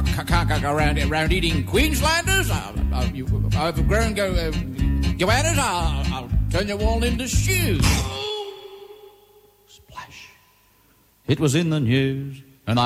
can't go around eating Queenslanders. Overgrown goannas. I'll turn you all into stew. Splash. It was in the news.